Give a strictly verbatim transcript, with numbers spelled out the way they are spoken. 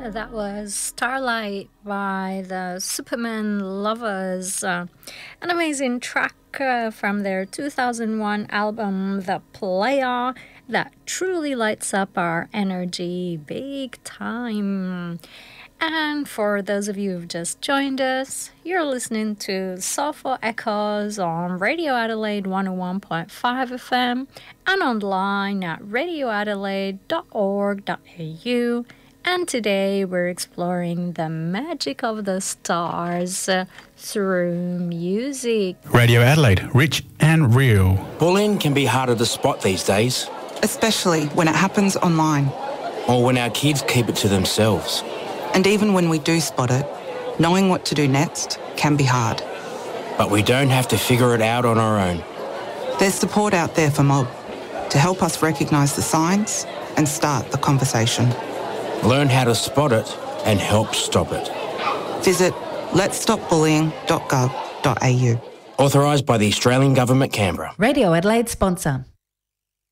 That was Starlight by the Superman Lovers. Uh, an amazing track uh, from their two thousand one album, The Player, that truly lights up our energy big time. And for those of you who've just joined us, you're listening to Soulful Echoes on Radio Adelaide one oh one point five F M and online at radio adelaide dot org dot a u. And today we're exploring the magic of the stars uh, through music. Radio Adelaide, rich and real. Bullying can be harder to spot these days. Especially when it happens online. Or when our kids keep it to themselves. And even when we do spot it, knowing what to do next can be hard. But we don't have to figure it out on our own. There's support out there for Mob to help us recognise the signs and start the conversation. Learn how to spot it and help stop it. Visit lets stop bullying dot gov dot a u. Authorised by the Australian Government, Canberra. Radio Adelaide sponsor.